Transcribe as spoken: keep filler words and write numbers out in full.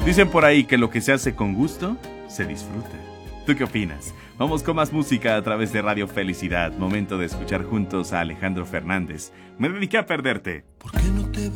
Dicen por ahí que lo que se hace con gusto, se disfruta. ¿Tú qué opinas? Vamos con más música a través de Radio Felicidad. Momento de escuchar juntos a Alejandro Fernández. Me dediqué a perderte. ¿Por qué no te